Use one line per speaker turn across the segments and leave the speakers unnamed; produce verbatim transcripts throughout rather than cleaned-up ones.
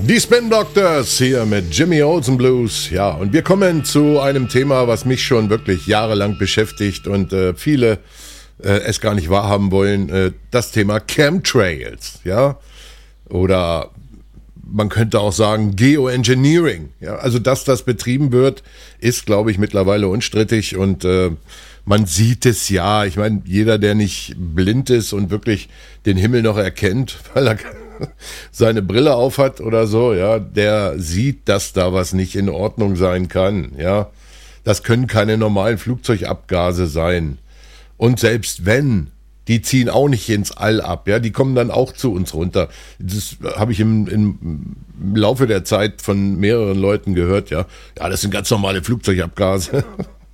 Die Spin Doctors hier mit Jimmy Olsen Blues. Ja, und wir kommen zu einem Thema, was mich schon wirklich jahrelang beschäftigt und äh, viele äh, es gar nicht wahrhaben wollen. Äh, das Thema Chemtrails, ja, oder man könnte auch sagen Geoengineering. Ja, also dass das betrieben wird, ist, glaube ich, mittlerweile unstrittig und äh, man sieht es ja. Ich meine, jeder, der nicht blind ist und wirklich den Himmel noch erkennt, weil er seine Brille aufhat oder so, ja, der sieht, dass da was nicht in Ordnung sein kann, ja. Das können keine normalen Flugzeugabgase sein. Und selbst wenn, die ziehen auch nicht ins All ab, ja, die kommen dann auch zu uns runter. Das habe ich im, im, im Laufe der Zeit von mehreren Leuten gehört, ja. Ja, das sind ganz normale Flugzeugabgase.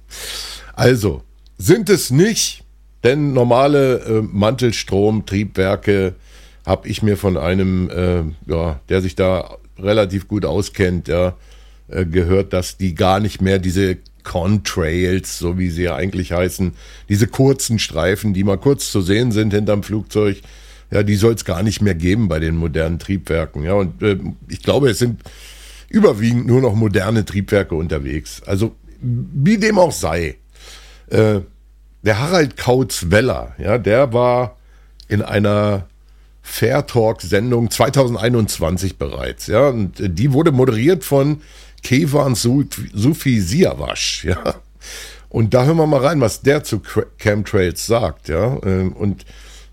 Also, sind es nicht, denn normale äh, Mantelstromtriebwerke habe ich mir von einem, äh, ja, der sich da relativ gut auskennt, ja, äh, gehört, dass die gar nicht mehr diese Contrails, so wie sie ja eigentlich heißen, diese kurzen Streifen, die mal kurz zu sehen sind hinterm Flugzeug, ja, die soll es gar nicht mehr geben bei den modernen Triebwerken, ja, und äh, ich glaube, es sind überwiegend nur noch moderne Triebwerke unterwegs. Also, wie dem auch sei, äh, der Harald Kautz-Weller, ja, der war in einer Fair Talk-Sendung zwanzig einundzwanzig bereits, ja, und die wurde moderiert von Kevan Sufi Siavash, ja, und da hören wir mal rein, was der zu Chemtrails sagt, ja, und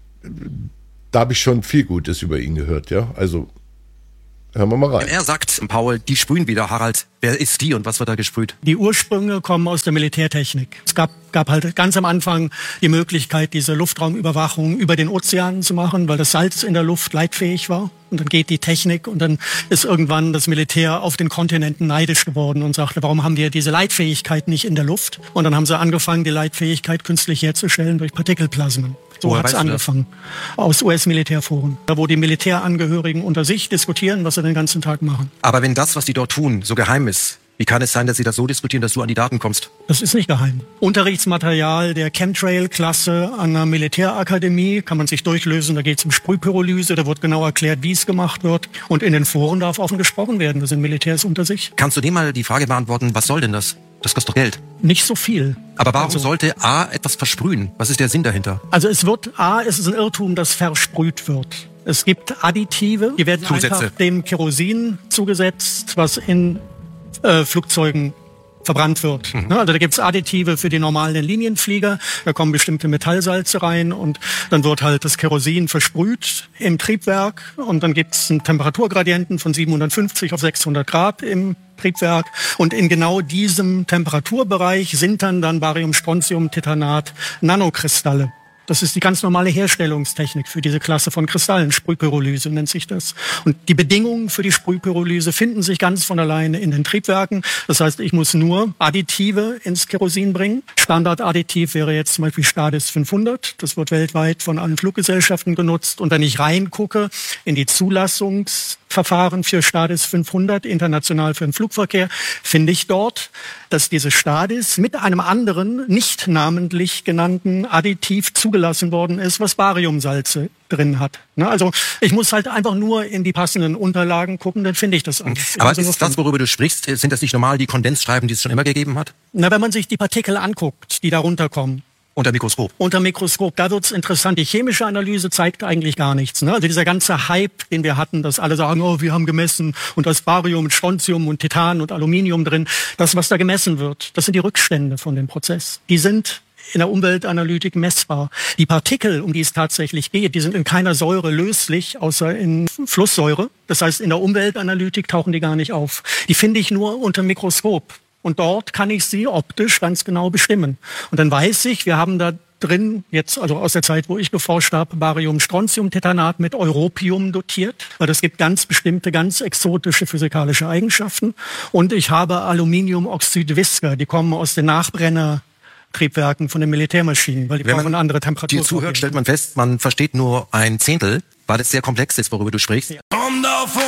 da habe ich schon viel Gutes über ihn gehört, ja, also hören wir mal rein.
Er sagt, Paul, die sprühen wieder, Harald. Wer ist die und was wird da gesprüht?
Die Ursprünge kommen aus der Militärtechnik. Es gab, gab halt ganz am Anfang die Möglichkeit, diese Luftraumüberwachung über den Ozeanen zu machen, weil das Salz in der Luft leitfähig war. Und dann geht die Technik und dann ist irgendwann das Militär auf den Kontinenten neidisch geworden und sagte, warum haben wir diese Leitfähigkeit nicht in der Luft? Und dann haben sie angefangen, die Leitfähigkeit künstlich herzustellen durch Partikelplasmen. So hat es angefangen. Aus U S-Militärforen. Da wo die Militärangehörigen unter sich diskutieren, was sie den ganzen Tag machen.
Aber wenn das, was die dort tun, so geheim ist, wie kann es sein, dass sie das so diskutieren, dass du an die Daten kommst?
Das ist nicht geheim. Unterrichtsmaterial der Chemtrail-Klasse an der Militärakademie kann man sich durchlösen. Da geht es um Sprühpyrolyse, da wird genau erklärt, wie es gemacht wird. Und in den Foren darf offen gesprochen werden. Da sind Militärs unter sich.
Kannst du dem mal die Frage beantworten, was soll denn das? Das kostet doch Geld.
Nicht so viel.
Aber warum
also,
sollte A etwas versprühen? Was ist der Sinn dahinter?
Also es wird, A, es ist ein Irrtum, dass versprüht wird. Es gibt Additive, die werden
Zusätze.
einfach dem Kerosin zugesetzt, was in äh, Flugzeugen verbrannt wird. Mhm. Also da gibt's Additive für die normalen Linienflieger, da kommen bestimmte Metallsalze rein und dann wird halt das Kerosin versprüht im Triebwerk und dann gibt's einen Temperaturgradienten von siebenhundertfünfzig auf sechshundert Grad im Triebwerk und in genau diesem Temperaturbereich sind dann dann Barium, Strontium, Titanat, Nanokristalle. Das ist die ganz normale Herstellungstechnik für diese Klasse von Kristallen. Sprühpyrolyse nennt sich das. Und die Bedingungen für die Sprühpyrolyse finden sich ganz von alleine in den Triebwerken. Das heißt, ich muss nur Additive ins Kerosin bringen. Standardadditiv wäre jetzt zum Beispiel Stadis fünfhundert. Das wird weltweit von allen Fluggesellschaften genutzt. Und wenn ich reingucke in die Zulassungsverfahren für Stadis fünfhundert, international für den Flugverkehr, finde ich dort, dass diese Stadis mit einem anderen, nicht namentlich genannten Additiv zugelassen worden ist, was Bariumsalze drin hat. Also ich muss halt einfach nur in die passenden Unterlagen gucken, dann finde ich das alles.
Aber ist das, worüber du sprichst, sind das nicht normal die Kondensschreiben, die es schon immer gegeben hat?
Na, wenn man sich die Partikel anguckt, die da runterkommen.
Unter Mikroskop?
Unter Mikroskop, da wird's interessant. Die chemische Analyse zeigt eigentlich gar nichts. Ne? Also dieser ganze Hype, den wir hatten, dass alle sagen, oh, wir haben gemessen und da ist Barium und Strontium und Titan und Aluminium drin. Das, was da gemessen wird, das sind die Rückstände von dem Prozess. Die sind in der Umweltanalytik messbar. Die Partikel, um die es tatsächlich geht, die sind in keiner Säure löslich, außer in Flusssäure. Das heißt, in der Umweltanalytik tauchen die gar nicht auf. Die finde ich nur unter Mikroskop. Und dort kann ich sie optisch ganz genau bestimmen. Und dann weiß ich, wir haben da drin, jetzt also aus der Zeit, wo ich geforscht habe, Barium-Strontium-Titanat mit Europium dotiert, weil das gibt ganz bestimmte, ganz exotische physikalische Eigenschaften. Und ich habe Aluminiumoxid-Visca, die kommen aus den Nachbrenner Triebwerken von den Militärmaschinen, weil die
Wenn
brauchen eine andere Temperatur.
Dir zuhört, stellt man fest, man versteht nur ein Zehntel, weil es sehr komplex ist, worüber du sprichst.
Ja.